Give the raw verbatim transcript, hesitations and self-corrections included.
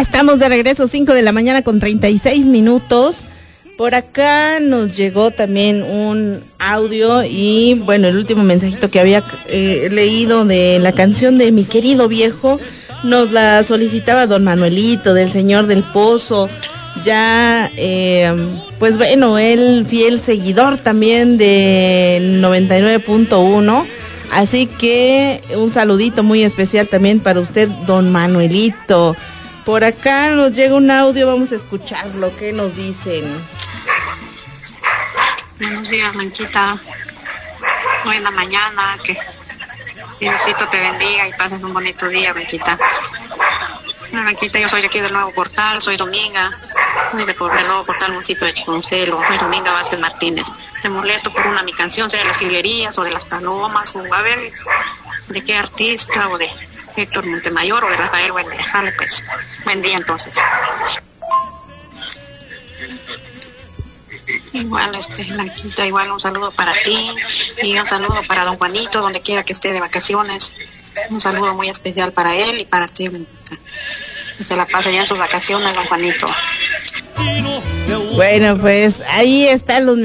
estamos de regreso, cinco de la mañana con treinta y seis minutos. Por acá nos llegó también un audio y bueno, el último mensajito que había eh, leído de la canción de Mi Querido Viejo, nos la solicitaba don Manuelito, del Señor del Pozo. Ya, eh, pues bueno, él fiel seguidor también de noventa y nueve punto uno. Así que un saludito muy especial también para usted, don Manuelito. Por acá nos llega un audio, vamos a escucharlo. ¿Qué nos dicen? Buenos días, Blanquita. Hoy en la mañana, que Diosito te bendiga y pases un bonito día, Blanquita. Blanquita, yo soy de aquí del Nuevo Portal, soy Dominga, soy de por el Nuevo Portal, municipio de Chiconcelo, soy Dominga Vázquez Martínez. Te molesto por una mi canción, sea de las jilguerías o de las palomas, o a ver de qué artista, o de Héctor Montemayor o de Rafael Buendejale, pues. Buen día entonces. Igual, este, Blanquita, igual un saludo para ti y un saludo para don Juanito, donde quiera que esté de vacaciones. Un saludo muy especial para él y para ti, Blanquita. Que se la pase bien en sus vacaciones, don Juanito. Bueno, pues ahí están los